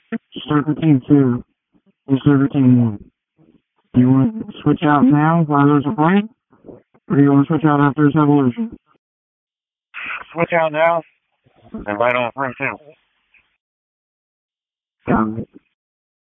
Start routine 2. We'll start routine 1. Do you want to switch out now while there's a fight? Or do you want to switch out after his evolution? Switch out now and fight on frame 2. Got it.